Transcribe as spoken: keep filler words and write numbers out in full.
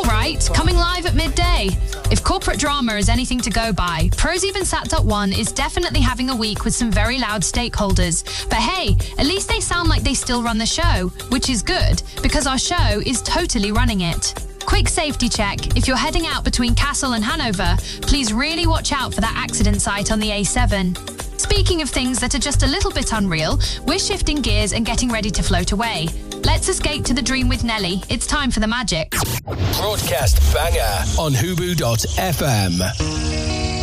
right, coming live at midday. If corporate drama is anything to go by, ProSiebenSat dot one is definitely having a week with some very loud stakeholders. But hey, at least they sound like they still run the show, which is good, because our show is totally running it. Quick safety check. If you're heading out between Kassel and Hanover, please really watch out for that accident site on the A seven. Speaking of things that are just a little bit unreal, we're shifting gears and getting ready to float away. Let's escape to the dream with Nelly. It's time for the magic. Broadcast banger on Hubu dot F M.